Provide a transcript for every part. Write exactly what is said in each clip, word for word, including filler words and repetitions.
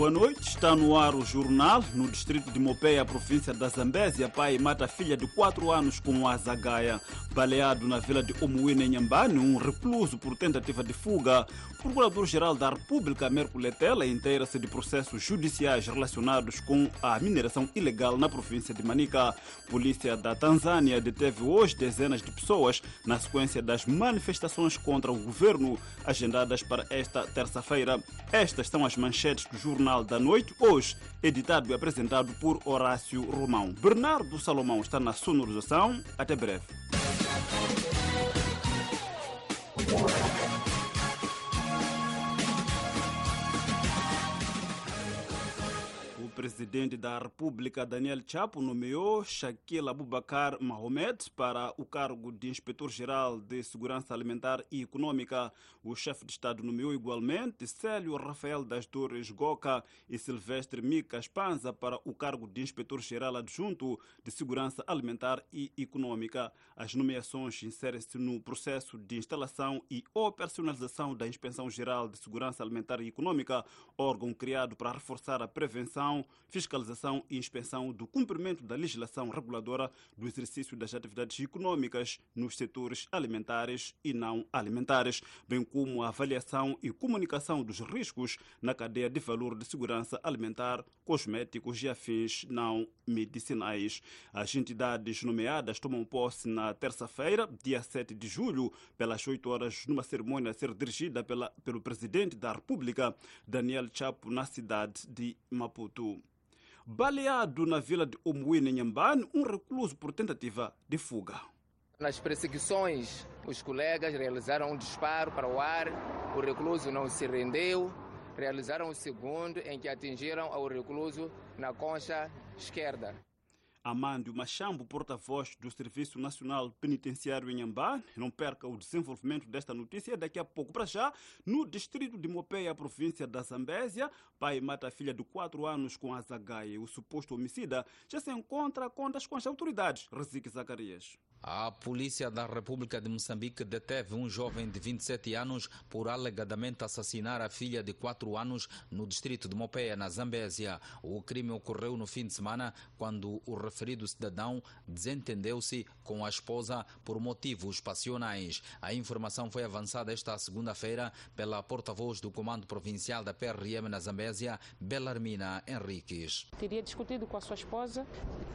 Boa noite, está no ar o jornal. No distrito de Mopeia, província da Zambésia, pai mata a filha de quatro anos com a zagaia. Baleado na vila de Omuíne, em Nhambane, um recluso por tentativa de fuga. O Procurador-Geral da República, Merco Letela, inteira-se de processos judiciais relacionados com a mineração ilegal na província de Manica. Polícia da Tanzânia deteve hoje dezenas de pessoas na sequência das manifestações contra o governo agendadas para esta terça-feira. Estas são as manchetes do Jornal da Noite, hoje editado e apresentado por Horácio Romão. Bernardo Salomão está na sonorização. Até breve. O presidente da República, Daniel Chapo, nomeou Shaquille Abubakar Mohamed para o cargo de inspetor-geral de Segurança Alimentar e Econômica. O chefe de Estado nomeou igualmente Célio Rafael das Dores Goca e Silvestre Mica Espanza para o cargo de inspetor-geral adjunto de Segurança Alimentar e Econômica. As nomeações inserem-se no processo de instalação e operacionalização da Inspeção Geral de Segurança Alimentar e Econômica, órgão criado para reforçar a prevenção, fiscalização e inspeção do cumprimento da legislação reguladora do exercício das atividades econômicas nos setores alimentares e não alimentares, bem como a avaliação e comunicação dos riscos na cadeia de valor de segurança alimentar, cosméticos e afins não medicinais. As entidades nomeadas tomam posse na terça-feira, dia sete de julho, pelas oito horas, numa cerimônia a ser dirigida pela, pelo presidente da República, Daniel Chapo, na cidade de Maputo. Baleado na vila de Omuíne, em Nhambane, um recluso por tentativa de fuga. Nas perseguições, os colegas realizaram um disparo para o ar, o recluso não se rendeu, realizaram o segundo em que atingiram ao recluso na concha esquerda. Amândio Machambo, porta-voz do Serviço Nacional Penitenciário em Nhambane, não perca o desenvolvimento desta notícia daqui a pouco. Para já, no distrito de Mopeia, província da Zambésia, pai mata a filha de quatro anos com a zagaia. O suposto homicida já se encontra a contas com as autoridades. Rezique Zacarias. A polícia da República de Moçambique deteve um jovem de vinte e sete anos por alegadamente assassinar a filha de quatro anos no distrito de Mopeia, na Zambésia. O crime ocorreu no fim de semana, quando o referido cidadão desentendeu-se com a esposa por motivos passionais. A informação foi avançada esta segunda-feira pela porta-voz do Comando Provincial da P R M na Zambésia, Belarmina Henriques. Teria discutido com a sua esposa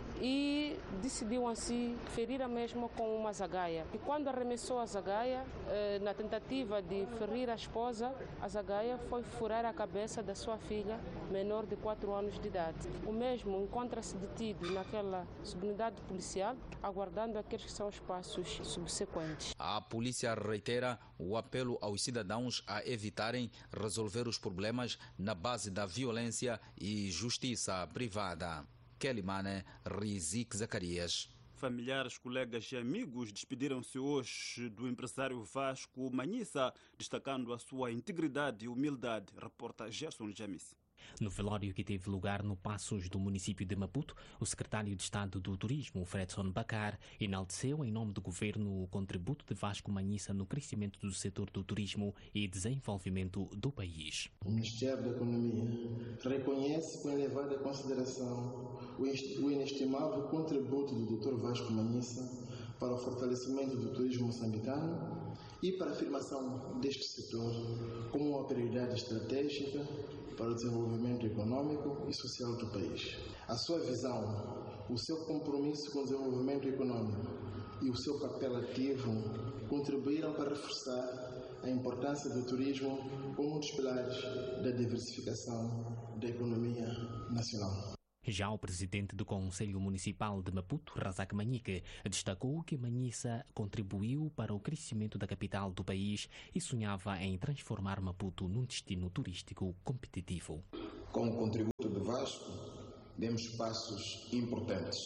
e decidiu assim ferir a mesma com uma zagaia. E quando arremessou a zagaia, eh, na tentativa de ferir a esposa, a zagaia foi furar a cabeça da sua filha, menor de quatro anos de idade. O mesmo encontra-se detido naquela subunidade policial, aguardando aqueles que são os passos subsequentes. A polícia reitera o apelo aos cidadãos a evitarem resolver os problemas na base da violência e justiça privada. Kelly Mane, Rizik Zacarias. Familiares, colegas e amigos despediram-se hoje do empresário Vasco Manhissa, destacando a sua integridade e humildade, reporta Gerson Jamis. No velório que teve lugar no Passos do município de Maputo, o secretário de Estado do Turismo, Fredson Bacar, enalteceu em nome do governo o contributo de Vasco Manhissa no crescimento do setor do turismo e desenvolvimento do país. O Ministério da Economia reconhece com elevada consideração o inestimável contributo do doutor Vasco Manhissa para o fortalecimento do turismo moçambicano e para a afirmação deste setor como uma prioridade estratégica para o desenvolvimento econômico e social do país. A sua visão, o seu compromisso com o desenvolvimento econômico e o seu papel ativo contribuíram para reforçar a importância do turismo como um dos pilares da diversificação da economia nacional. Já o presidente do Conselho Municipal de Maputo, Razak Manhique, destacou que Manhissa contribuiu para o crescimento da capital do país e sonhava em transformar Maputo num destino turístico competitivo. Com o contributo de Vasco, demos passos importantes.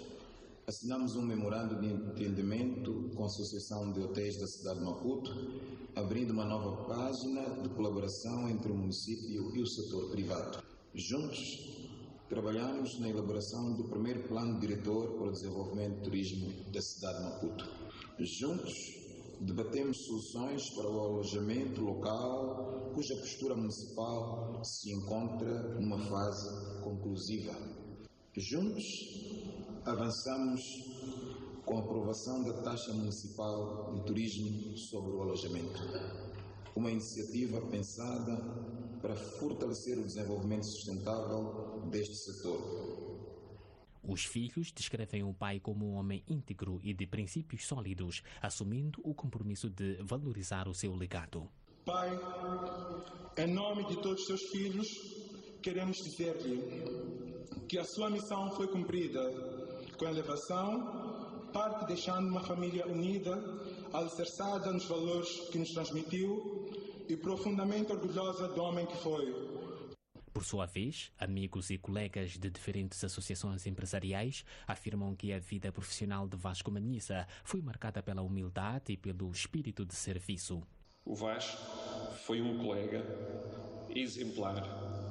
Assinamos um memorando de entendimento com a Associação de Hotéis da cidade de Maputo, abrindo uma nova página de colaboração entre o município e o setor privado. Juntos, trabalhamos na elaboração do primeiro plano diretor para o desenvolvimento do turismo da cidade de Maputo. Juntos, Debatemos soluções para o alojamento local, cuja postura municipal se encontra numa fase conclusiva. Juntos, avançamos com a aprovação da taxa municipal de turismo sobre o alojamento, uma iniciativa pensada para fortalecer o desenvolvimento sustentável deste setor. Os filhos descrevem o pai como um homem íntegro e de princípios sólidos, assumindo o compromisso de valorizar o seu legado. Pai, em nome de todos os seus filhos, queremos dizer-lhe que a sua missão foi cumprida com elevação, parte deixando uma família unida, alicerçada nos valores que nos transmitiu e profundamente orgulhosa do homem que foi. Por sua vez, amigos e colegas de diferentes associações empresariais afirmam que a vida profissional de Vasco Manhissa foi marcada pela humildade e pelo espírito de serviço. O Vasco foi um colega exemplar,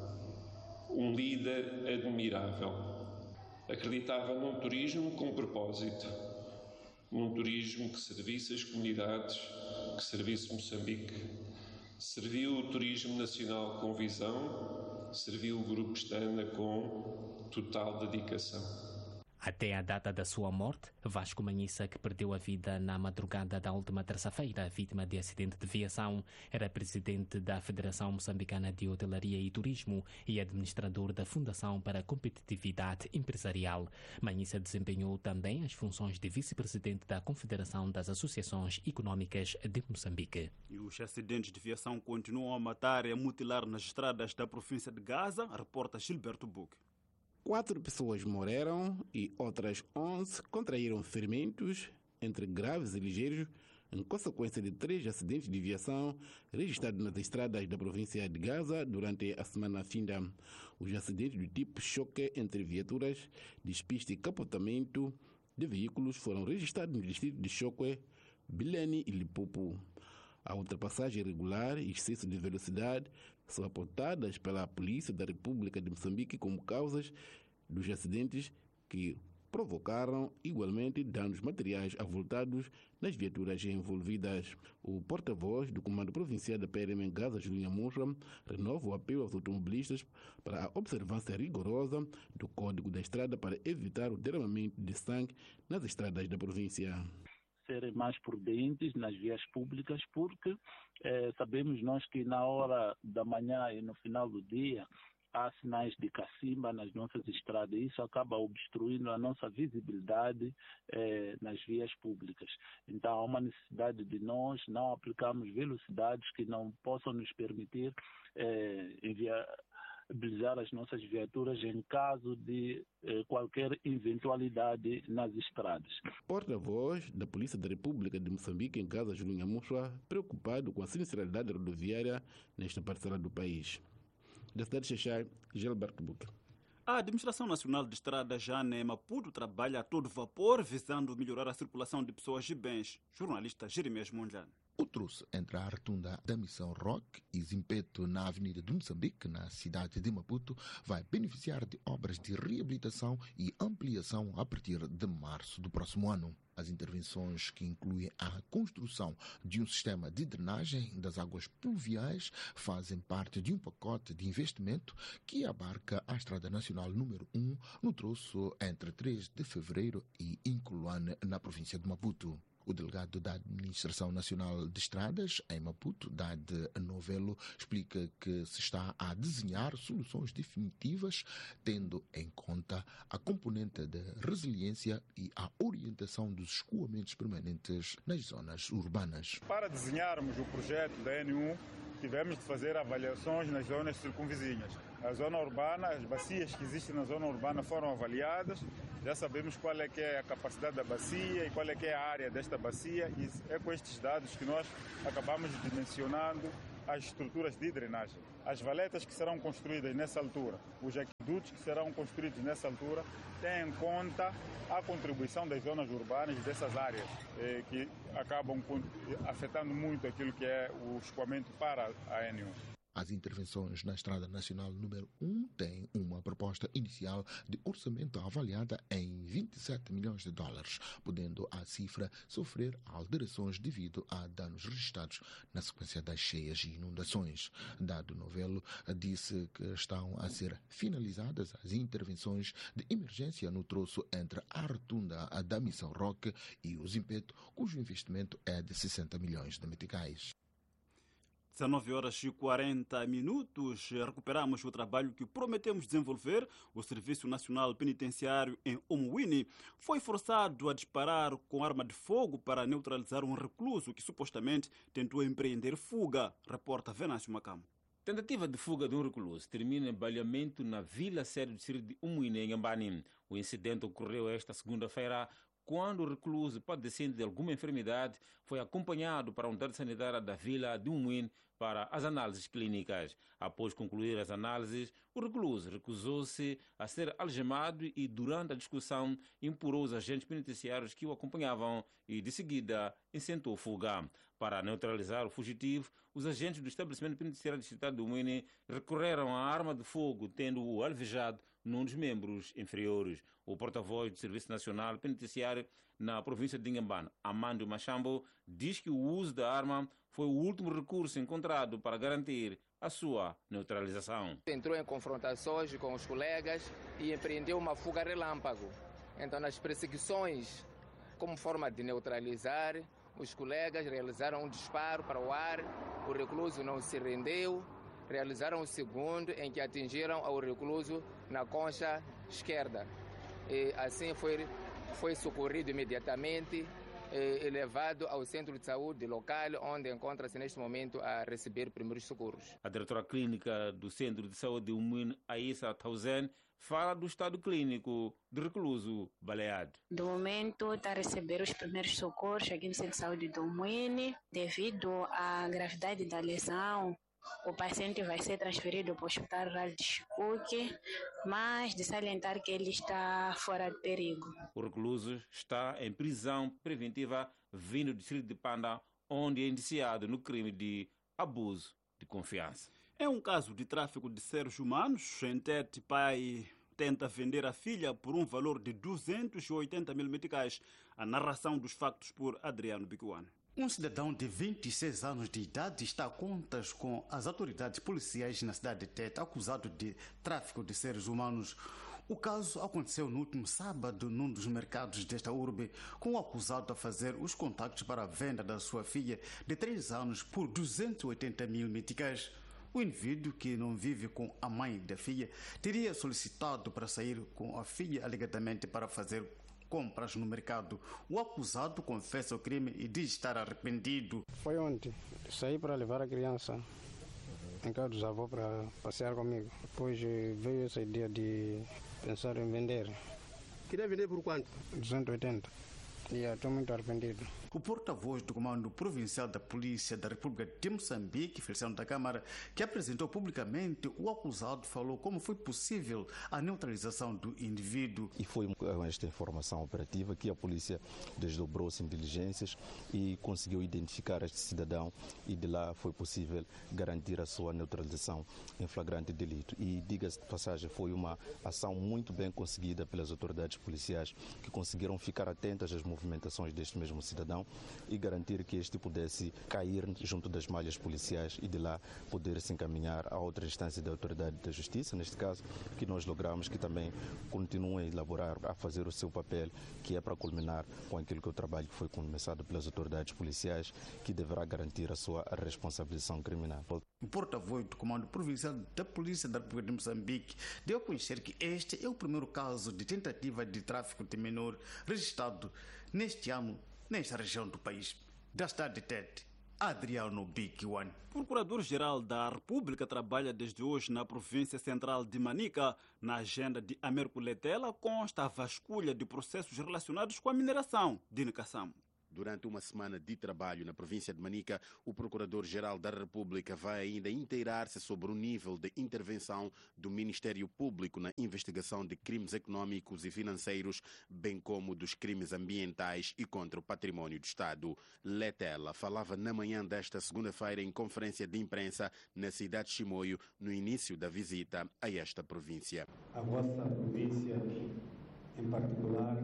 um líder admirável. Acreditava num turismo com propósito, num turismo que servisse as comunidades, que servisse Moçambique. Serviu o turismo nacional com visão, serviu o Grupo Estana com total dedicação. Até a data da sua morte, Vasco Manhissa, que perdeu a vida na madrugada da última terça-feira, vítima de acidente de viação, era presidente da Federação Moçambicana de Hotelaria e Turismo e administrador da Fundação para a Competitividade Empresarial. Manhissa desempenhou também as funções de vice-presidente da Confederação das Associações Econômicas de Moçambique. E os acidentes de viação continuam a matar e a mutilar nas estradas da província de Gaza, reporta Gilberto Buque. Quatro pessoas morreram e outras onze contraíram ferimentos, entre graves e ligeiros, em consequência de três acidentes de viação registrados nas estradas da província de Gaza durante a semana finda. Os acidentes do tipo choque entre viaturas, despiste e capotamento de veículos foram registrados no distrito de Choque, Bilene e Lipopo. A ultrapassagem irregular e excesso de velocidade são apontadas pela Polícia da República de Moçambique como causas dos acidentes que provocaram igualmente danos materiais avultados nas viaturas envolvidas. O porta-voz do Comando Provincial da P R M em Gaza, Julinha Musra, renova o apelo aos automobilistas para a observância rigorosa do Código da Estrada para evitar o derramamento de sangue nas estradas da província. Serem mais prudentes nas vias públicas, porque eh, sabemos nós que na hora da manhã e no final do dia há sinais de cacimba nas nossas estradas e isso acaba obstruindo a nossa visibilidade eh, nas vias públicas. Então há uma necessidade de nós não aplicarmos velocidades que não possam nos permitir eh, enviar mobilizar as nossas viaturas em caso de eh, qualquer eventualidade nas estradas. Porta-voz da Polícia da República de Moçambique em Gaza, Julinha Musra, preocupado com a sinistralidade rodoviária nesta parcela do país. Da cidade de Xaxai, Gilberto Buque. A Administração Nacional de Estradas, já em Maputo, trabalha a todo vapor visando melhorar a circulação de pessoas e bens. Jornalista Jeremias Mondlane. O troço entre a rotunda da Missão Roque e Zimpeto na Avenida de Moçambique, na cidade de Maputo, vai beneficiar de obras de reabilitação e ampliação a partir de março do próximo ano. As intervenções, que incluem a construção de um sistema de drenagem das águas pluviais, fazem parte de um pacote de investimento que abarca a Estrada Nacional número um no troço entre três de fevereiro e Inculuane, na província de Maputo. O delegado da Administração Nacional de Estradas, em Maputo, Dade Novelo, explica que se está a desenhar soluções definitivas, tendo em conta a componente de resiliência e a orientação dos escoamentos permanentes nas zonas urbanas. Para desenharmos o projeto da N um, tivemos de fazer avaliações nas zonas circunvizinhas. A zona urbana, as bacias que existem na zona urbana foram avaliadas, já sabemos qual é que é a capacidade da bacia e qual é que é a área desta bacia, e é com estes dados que nós acabamos dimensionando as estruturas de drenagem. As valetas que serão construídas nessa altura, os aquedutos que serão construídos nessa altura, têm em conta a contribuição das zonas urbanas dessas áreas, eh, que acabam afetando muito aquilo que é o escoamento para a N um. As intervenções na Estrada Nacional número um têm uma proposta inicial de orçamento avaliada em vinte e sete milhões de dólares, podendo a cifra sofrer alterações devido a danos registrados na sequência das cheias e inundações. Dado Novelo disse que estão a ser finalizadas as intervenções de emergência no troço entre a rotunda da Missão Roque e o Zimpeto, cujo investimento é de sessenta milhões de meticais. dezenove horas e quarenta minutos, recuperamos o trabalho que prometemos desenvolver. O Serviço Nacional Penitenciário em Omuini foi forçado a disparar com arma de fogo para neutralizar um recluso que supostamente tentou empreender fuga, reporta Venâncio Macamo. Tentativa de fuga de um recluso termina em baleamento na Vila Sede do distrito de Omuini, em Ambani. O incidente ocorreu esta segunda-feira, quando o recluso, padecendo de alguma enfermidade, foi acompanhado para a unidade sanitária da Vila de Omuini para as análises clínicas. Após concluir as análises, o recluso recusou-se a ser algemado e, durante a discussão, impurou os agentes penitenciários que o acompanhavam e, de seguida, intentou fuga. Para neutralizar o fugitivo, os agentes do estabelecimento penitenciário distrital de Omuini recorreram à arma de fogo, tendo-o alvejado num dos membros inferiores. O porta-voz do Serviço Nacional Penitenciário na província de Inhambane, Amando Machambo, diz que o uso da arma foi o último recurso encontrado para garantir a sua neutralização. Entrou em confrontações com os colegas e empreendeu uma fuga relâmpago. Então, nas perseguições, como forma de neutralizar, os colegas realizaram um disparo para o ar, o recluso não se rendeu, realizaram o segundo em que atingiram ao recluso na concha esquerda. E assim foi, foi socorrido imediatamente e levado ao centro de saúde local, onde encontra-se neste momento a receber primeiros socorros. A diretora clínica do Centro de Saúde de Omuini, Aissa Tauzen, fala do estado clínico do recluso baleado. Do momento está a receber os primeiros socorros aqui no Centro de Saúde de Omuini. Devido à gravidade da lesão, o paciente vai ser transferido para o Hospital Rural de Chicuque, mas de salientar que ele está fora de perigo. O recluso está em prisão preventiva vindo do distrito de Panda, onde é indiciado no crime de abuso de confiança. É um caso de tráfico de seres humanos. Entete, pai tenta vender a filha por um valor de duzentos e oitenta mil meticais. A narração dos factos por Adriano Bicuano. Um cidadão de vinte e seis anos de idade está a contas com as autoridades policiais na cidade de Tete, acusado de tráfico de seres humanos. O caso aconteceu no último sábado num dos mercados desta urbe, com o acusado a fazer os contactos para a venda da sua filha de três anos por duzentos e oitenta mil meticais. O indivíduo, que não vive com a mãe da filha, teria solicitado para sair com a filha alegadamente para fazer compras no mercado. O acusado confessa o crime e diz estar arrependido. Foi ontem. Saí para levar a criança em casa dos avós para passear comigo. Depois veio essa ideia de pensar em vender. Queria vender por quanto? duzentos e oitenta. E estou muito arrependido. O porta-voz do Comando Provincial da Polícia da República de Moçambique, Feliciano da Câmara, que apresentou publicamente o acusado, falou como foi possível a neutralização do indivíduo. E foi com esta informação operativa que a polícia desdobrou-se em diligências e conseguiu identificar este cidadão, e de lá foi possível garantir a sua neutralização em flagrante delito. E, diga-se de passagem, foi uma ação muito bem conseguida pelas autoridades policiais, que conseguiram ficar atentas às movimentações deste mesmo cidadão e garantir que este pudesse cair junto das malhas policiais e de lá poder se encaminhar a outra instância da autoridade da justiça, neste caso, que nós logramos que também continuem a elaborar, a fazer o seu papel, que é para culminar com aquilo que é o trabalho que foi começado pelas autoridades policiais, que deverá garantir a sua responsabilização criminal. O porta-voz do Comando Provincial da Polícia da República de Moçambique deu a conhecer que este é o primeiro caso de tentativa de tráfico de menor registrado neste ano nesta região do país. Da cidade de Tete, Adriano Bicuano. O Procurador-Geral da República trabalha desde hoje na província central de Manica. Na agenda de Américo Letela consta a vasculha de processos relacionados com a mineração de Nicassamo. Durante uma semana de trabalho na província de Manica, o Procurador-Geral da República vai ainda inteirar-se sobre o nível de intervenção do Ministério Público na investigação de crimes econômicos e financeiros, bem como dos crimes ambientais e contra o património do Estado. Letela falava na manhã desta segunda-feira em conferência de imprensa na cidade de Chimoio, no início da visita a esta província. A vossa província, em particular,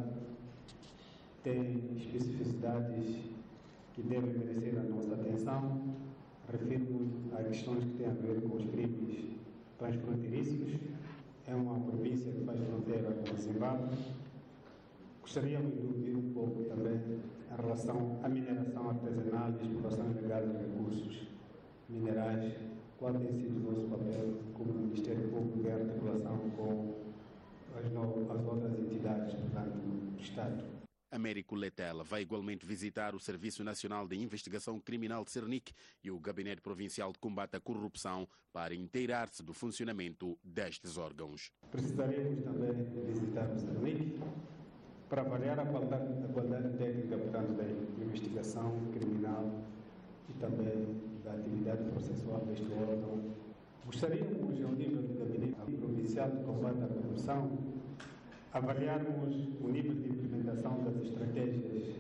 tem especificidades que devem merecer a nossa atenção. Refiro-me a questões que têm a ver com os crimes transfronteiriços. É uma província que faz fronteira com o Zimbábue. Gostaríamos de ouvir um pouco também em relação à mineração artesanal e exploração ilegal de recursos minerais. Qual tem sido o nosso papel como Ministério Público em articulação com as, no, as outras entidades, portanto, do Estado? Américo Letela vai igualmente visitar o Serviço Nacional de Investigação Criminal de Cernic e o Gabinete Provincial de Combate à Corrupção para inteirar-se do funcionamento destes órgãos. Precisaremos também visitar o Cernic para avaliar a qualidade, a qualidade técnica, portanto, da investigação criminal e também da atividade processual deste órgão. Gostaríamos, ao nível do Gabinete Provincial de Combate à Corrupção, avaliarmos o nível de implementação das estratégias,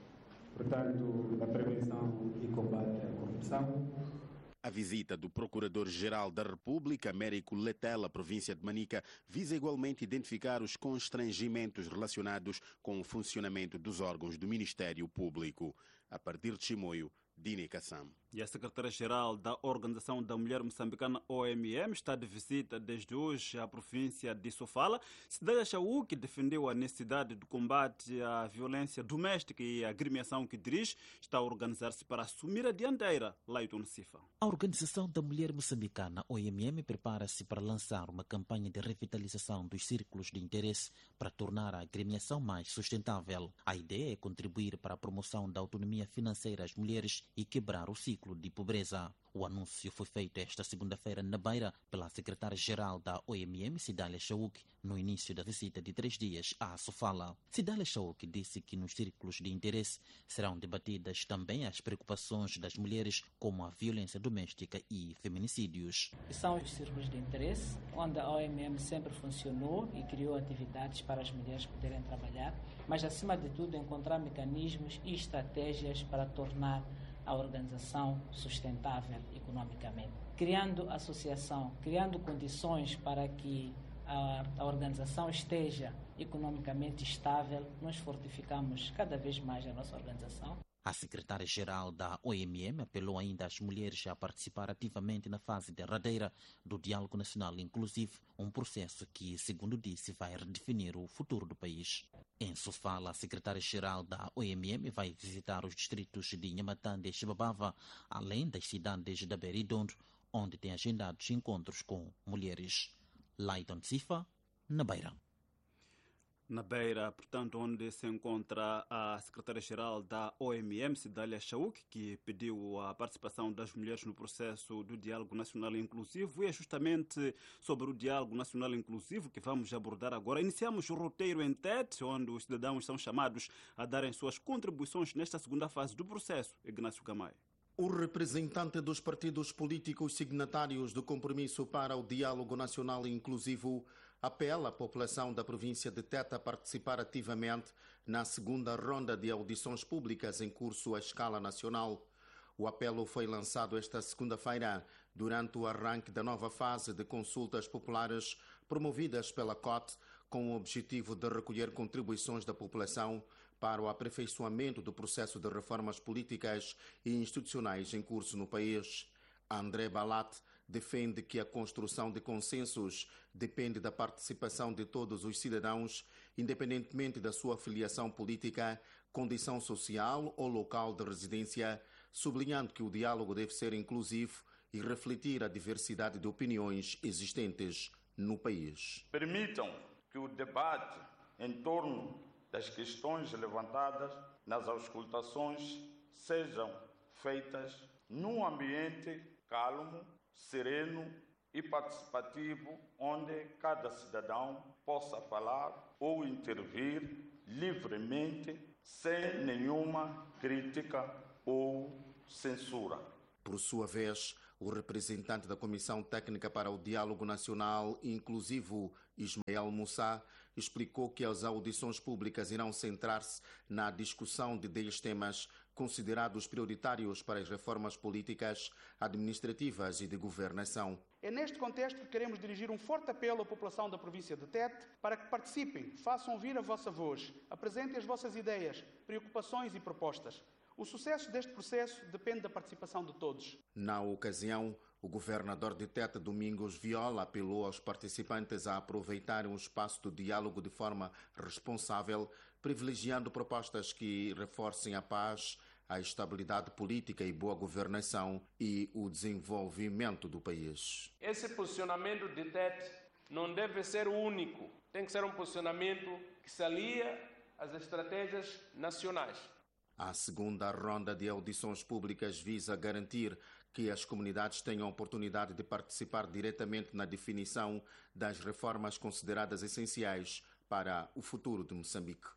portanto, da prevenção e combate à corrupção. A visita do Procurador-Geral da República, Américo Letela, à província de Manica, visa igualmente identificar os constrangimentos relacionados com o funcionamento dos órgãos do Ministério Público. A partir de Chimoio, Dine Kassam. E a secretária-geral da Organização da Mulher Moçambicana, O M M, está de visita desde hoje à província de Sofala. Cidade Chau, que defendeu a necessidade do combate à violência doméstica e a agremiação que dirige, está a organizar-se para assumir a dianteira. Laiton Sifa. A Organização da Mulher Moçambicana, O M M, prepara-se para lançar uma campanha de revitalização dos círculos de interesse para tornar a agremiação mais sustentável. A ideia é contribuir para a promoção da autonomia financeira às mulheres e quebrar o ciclo de pobreza. O anúncio foi feito esta segunda-feira na Beira pela secretária-geral da O M M, Cidália Chauk, no início da visita de três dias à Sofala. Cidália Chauk disse que nos círculos de interesse serão debatidas também as preocupações das mulheres, como a violência doméstica e feminicídios. São os círculos de interesse, onde a O M M sempre funcionou e criou atividades para as mulheres poderem trabalhar, mas acima de tudo encontrar mecanismos e estratégias para tornar a organização sustentável economicamente. Criando associação, criando condições para que a, a organização esteja economicamente estável, nós fortificamos cada vez mais a nossa organização. A secretária-geral da O M M apelou ainda às mulheres a participar ativamente na fase derradeira do Diálogo Nacional Inclusivo, um processo que, segundo disse, vai redefinir o futuro do país. Em Sofala, a secretária-geral da O M M vai visitar os distritos de Nhamatande e Xibabava, além das cidades da Beira e Dondo, onde tem agendados encontros com mulheres. Laiton Sifa, na Beira. Na Beira, portanto, onde se encontra a secretária-geral da O M M, Cidália Chauk, que pediu a participação das mulheres no processo do Diálogo Nacional Inclusivo. E é justamente sobre o Diálogo Nacional Inclusivo que vamos abordar agora. Iniciamos o roteiro em Tete, onde os cidadãos são chamados a darem suas contribuições nesta segunda fase do processo. Ignácio Gamay. O representante dos partidos políticos signatários do Compromisso para o Diálogo Nacional Inclusivo apela à população da província de Tete a participar ativamente na segunda ronda de audições públicas em curso à escala nacional. O apelo foi lançado esta segunda-feira durante o arranque da nova fase de consultas populares promovidas pela C O T, com o objetivo de recolher contribuições da população para o aperfeiçoamento do processo de reformas políticas e institucionais em curso no país. André Balat defende que a construção de consensos depende da participação de todos os cidadãos, independentemente da sua filiação política, condição social ou local de residência, sublinhando que o diálogo deve ser inclusivo e refletir a diversidade de opiniões existentes no país. Permitam que o debate em torno das questões levantadas nas auscultações sejam feitas num ambiente calmo, sereno e participativo, onde cada cidadão possa falar ou intervir livremente, sem nenhuma crítica ou censura. Por sua vez, o representante da Comissão Técnica para o Diálogo Nacional Inclusivo, Ismael Moussa, explicou que as audições públicas irão centrar-se na discussão de dez temas considerados prioritários para as reformas políticas, administrativas e de governação. É neste contexto que queremos dirigir um forte apelo à população da província de Tete para que participem, façam ouvir a vossa voz, apresentem as vossas ideias, preocupações e propostas. O sucesso deste processo depende da participação de todos. Na ocasião, o governador de Tete, Domingos Viola, apelou aos participantes a aproveitarem o espaço do diálogo de forma responsável, privilegiando propostas que reforcem a paz, a estabilidade política e boa governação e o desenvolvimento do país. Esse posicionamento de Tete não deve ser o único. Tem que ser um posicionamento que se alia às estratégias nacionais. A segunda ronda de audições públicas visa garantir que as comunidades tenham oportunidade de participar diretamente na definição das reformas consideradas essenciais para o futuro de Moçambique.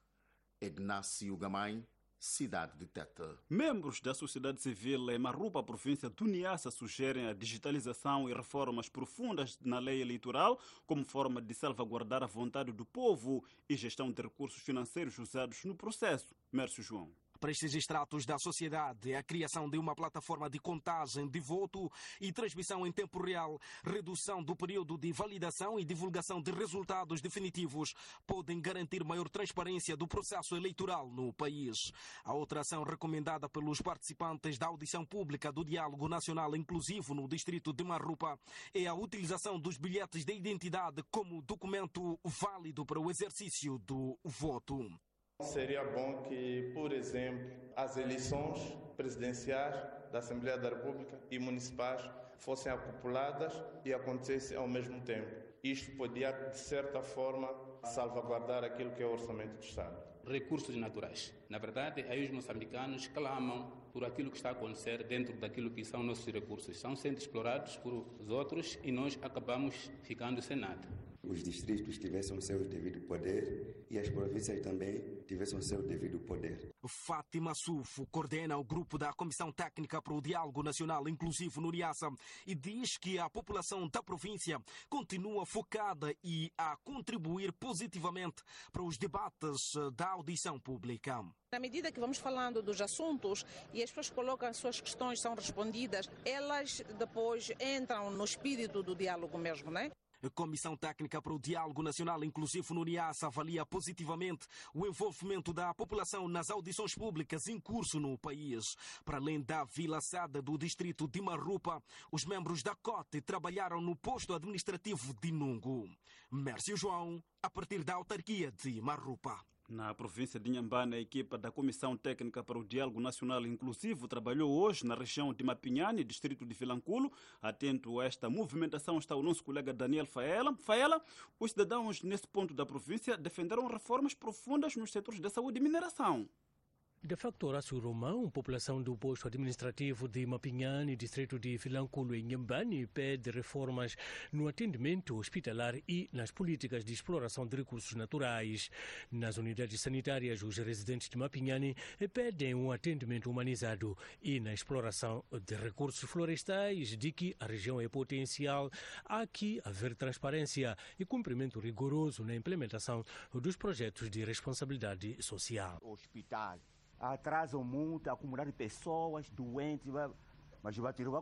Ignácio Gamay, cidade de Tete. Membros da sociedade civil em Marrupa, província do Niassa, sugerem a digitalização e reformas profundas na lei eleitoral como forma de salvaguardar a vontade do povo e gestão de recursos financeiros usados no processo. Mércio João. Para estes extratos da sociedade, a criação de uma plataforma de contagem de voto e transmissão em tempo real, redução do período de validação e divulgação de resultados definitivos podem garantir maior transparência do processo eleitoral no país. A outra ação recomendada pelos participantes da audição pública do Diálogo Nacional Inclusivo no distrito de Marrupa é a utilização dos bilhetes de identidade como documento válido para o exercício do voto. Seria bom que, por exemplo, as eleições presidenciais da Assembleia da República e municipais fossem acopladas e acontecessem ao mesmo tempo. Isto podia, de certa forma, salvaguardar aquilo que é o orçamento do Estado. Recursos naturais. Na verdade, aí os moçambicanos clamam por aquilo que está a acontecer dentro daquilo que são nossos recursos. São sendo explorados por os outros e nós acabamos ficando sem nada. Os distritos tivessem o seu devido poder e as províncias também tivessem o seu devido poder. Fátima Sufo coordena o grupo da Comissão Técnica para o Diálogo Nacional Inclusivo no Niassa e diz que a população da província continua focada e a contribuir positivamente para os debates da audição pública. Na medida que vamos falando dos assuntos e as pessoas colocam as suas questões, são respondidas, elas depois entram no espírito do diálogo mesmo, né? A Comissão Técnica para o Diálogo Nacional Inclusivo no Niassa avalia positivamente o envolvimento da população nas audições públicas em curso no país. Para além da Vila Sada do distrito de Marrupa, os membros da C O T trabalharam no posto administrativo de Nungo. Mércio João, a partir da autarquia de Marrupa. Na província de Inhambane, a equipa da Comissão Técnica para o Diálogo Nacional Inclusivo trabalhou hoje na região de Mapinhane, distrito de Vilanculo. Atento a esta movimentação está o nosso colega Daniel Faela. Faela, os cidadãos nesse ponto da província defenderam reformas profundas nos setores da saúde e mineração. De facto, Horácio Romão, população do posto administrativo de Mapinhane, distrito de Vilanculo em Inhambane, pede reformas no atendimento hospitalar e nas políticas de exploração de recursos naturais. Nas unidades sanitárias, os residentes de Mapinhane pedem um atendimento humanizado e na exploração de recursos florestais, de que a região é potencial, há que haver transparência e cumprimento rigoroso na implementação dos projetos de responsabilidade social. Hospital. Atrasam muito, a comunidade de pessoas doentes, mas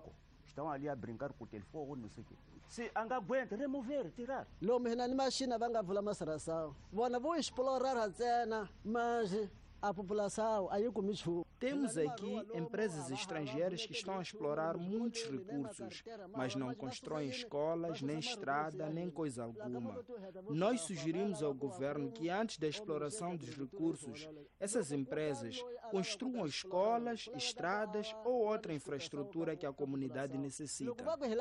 estão ali a brincar com o telefone, não sei o quê. Se não aguenta, remover, tirar. Não, mas na máquina vai haver uma saração. Vou explorar a cena, mas a população aí comigo. Temos aqui empresas estrangeiras que estão a explorar muitos recursos, mas não constroem escolas, nem estrada, nem coisa alguma. Nós sugerimos ao governo que antes da exploração dos recursos, essas empresas construam escolas, estradas ou outra infraestrutura que a comunidade necessita.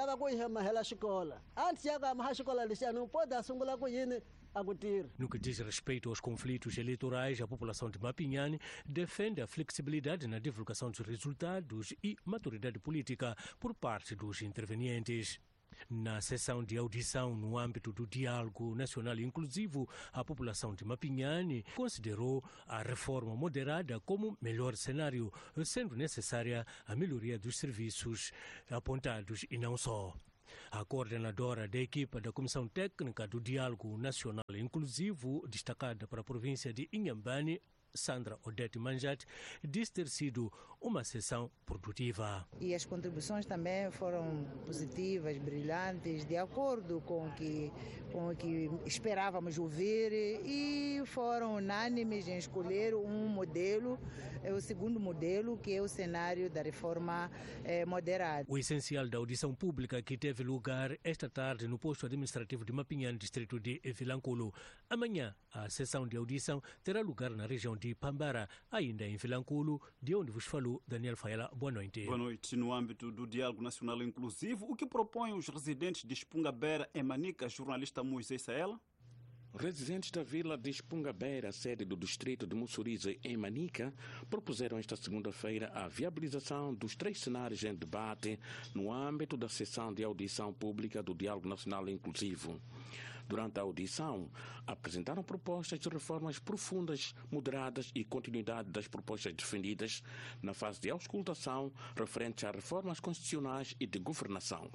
No que diz respeito aos conflitos eleitorais, a população de Mapinhane defende a flexibilidade na divulgação dos resultados e maturidade política por parte dos intervenientes. Na sessão de audição no âmbito do Diálogo Nacional Inclusivo, a população de Mapinhane considerou a reforma moderada como melhor cenário, sendo necessária a melhoria dos serviços apontados e não só. A coordenadora da equipa da Comissão Técnica do Diálogo Nacional Inclusivo, destacada para a província de Inhambane, Sandra Odete Manjat, diz ter sido uma sessão produtiva. E as contribuições também foram positivas, brilhantes, de acordo com o que, com o que esperávamos ouvir, e foram unânimes em escolher um modelo, o segundo modelo, que é o cenário da reforma eh, moderada. O essencial da audição pública que teve lugar esta tarde no posto administrativo de Mapinhane, distrito de Vilanculo. Amanhã, a sessão de audição terá lugar na região de Pambara, ainda em Vilanculo, de onde vos falou Daniel Faela. Boa noite. Boa noite. No âmbito do Diálogo Nacional Inclusivo, o que propõem os residentes de Espungabera em Manica, jornalista Moisés Saela? Residentes da vila de Espungabera, sede do distrito de Mussurize, em Manica, propuseram esta segunda-feira a viabilização dos três cenários em debate no âmbito da sessão de audição pública do Diálogo Nacional Inclusivo. Durante a audição, apresentaram propostas de reformas profundas, moderadas e continuidade das propostas defendidas na fase de auscultação referentes a reformas constitucionais e de governação.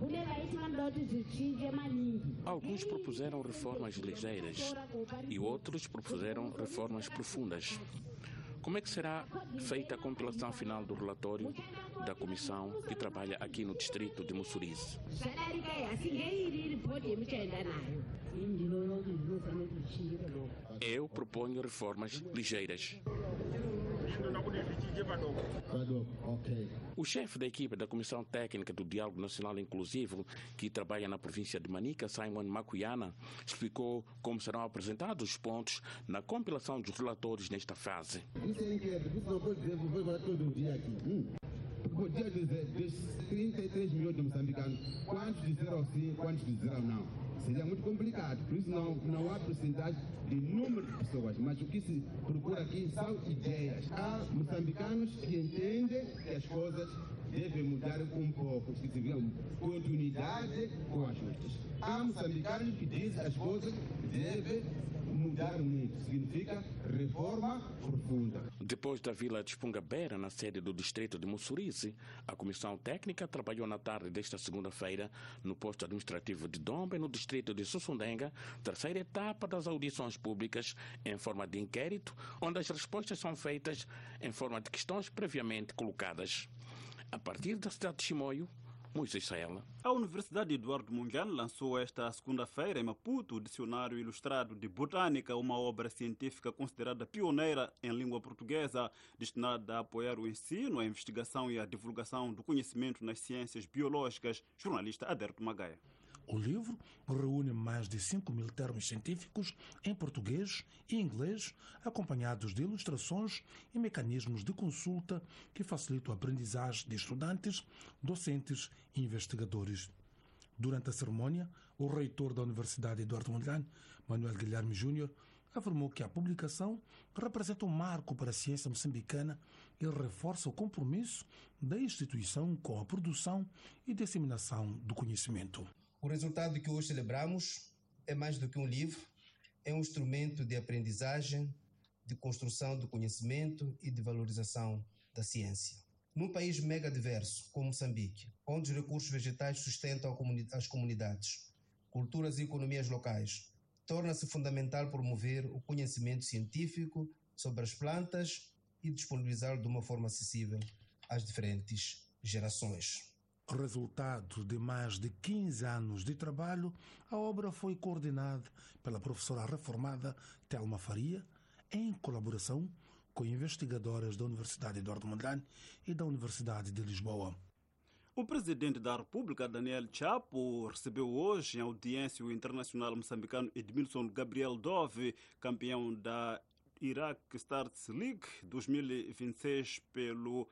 Alguns propuseram reformas ligeiras e outros propuseram reformas profundas. Como é que será feita a compilação final do relatório da comissão que trabalha aqui no distrito de Mussurize? Eu proponho reformas ligeiras. O chefe da equipe da Comissão Técnica do Diálogo Nacional Inclusivo, que trabalha na província de Manica, Simon Macuyana, explicou como serão apresentados os pontos na compilação dos relatórios nesta fase. Isso é incrível, isso não pode dizer que vou falar todo um dia aqui. Hum. Podia dizer, dos trinta e três milhões de moçambicanos, quantos disseram sim, quantos disseram não? Seria muito complicado, por isso não, não há porcentagem de número de pessoas, mas o que se procura aqui são ideias. Há moçambicanos que entendem que as coisas devem mudar um pouco, que se vê continuidade com as outras. Há moçambicanos que dizem que as coisas devem mudar muito, significa reforma profunda. Depois da vila de Espungabera, na sede do distrito de Mussurize, a Comissão Técnica trabalhou na tarde desta segunda-feira no posto administrativo de Dombe, no distrito de Sussundenga, terceira etapa das audições públicas em forma de inquérito, onde as respostas são feitas em forma de questões previamente colocadas. A partir da cidade de Chimoio, Moisés Saela. A Universidade Eduardo Mondlane lançou esta segunda-feira em Maputo o Dicionário Ilustrado de Botânica, uma obra científica considerada pioneira em língua portuguesa, destinada a apoiar o ensino, a investigação e a divulgação do conhecimento nas ciências biológicas. Jornalista Aderto Magaia. O livro reúne mais de cinco mil termos científicos em português e inglês, acompanhados de ilustrações e mecanismos de consulta que facilitam a aprendizagem de estudantes, docentes e investigadores. Durante a cerimônia, o reitor da Universidade Eduardo Mondlane, Manuel Guilherme Júnior, afirmou que a publicação representa um marco para a ciência moçambicana e reforça o compromisso da instituição com a produção e disseminação do conhecimento. O resultado que hoje celebramos é mais do que um livro, é um instrumento de aprendizagem, de construção do conhecimento e de valorização da ciência. Num país mega diverso como Moçambique, onde os recursos vegetais sustentam as comunidades, culturas e economias locais, torna-se fundamental promover o conhecimento científico sobre as plantas e disponibilizá-lo de uma forma acessível às diferentes gerações. Resultado de mais de quinze anos de trabalho, a obra foi coordenada pela professora reformada Telma Faria, em colaboração com investigadoras da Universidade Eduardo Mondlane e da Universidade de Lisboa. O presidente da República, Daniel Chapo, recebeu hoje em audiência o internacional moçambicano Edmilson Gabriel Dove, campeão da Iraq Stars League dois mil e vinte e seis pelo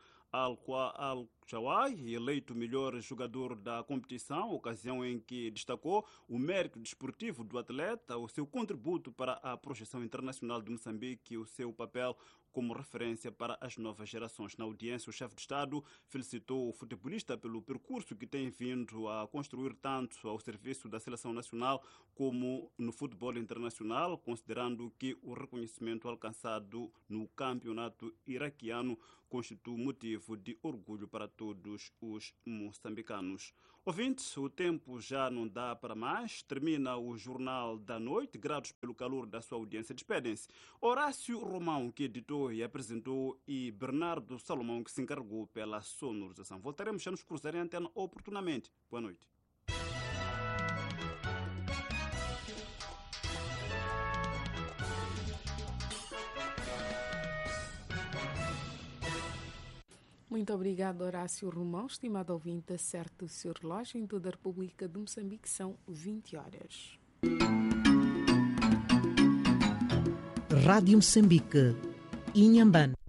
Al-Jawai, eleito melhor jogador da competição, ocasião em que destacou o mérito desportivo do atleta, o seu contributo para a projeção internacional de Moçambique e o seu papel como referência para as novas gerações. Na audiência, o chefe de Estado felicitou o futebolista pelo percurso que tem vindo a construir tanto ao serviço da seleção nacional como no futebol internacional, considerando que o reconhecimento alcançado no campeonato iraquiano constitui motivo de orgulho para todos os moçambicanos. Ouvintes, o tempo já não dá para mais. Termina o Jornal da Noite. Gratos pelo calor da sua audiência. Despedem-se Horácio Romão, que editou e apresentou, e Bernardo Salomão, que se encarregou pela sonorização. Voltaremos a nos cruzar em antena oportunamente. Boa noite. Muito obrigado, Horácio Romão. Estimado ouvinte, acerte o seu relógio. Em toda a República de Moçambique são vinte horas. Rádio Moçambique, Inhambane.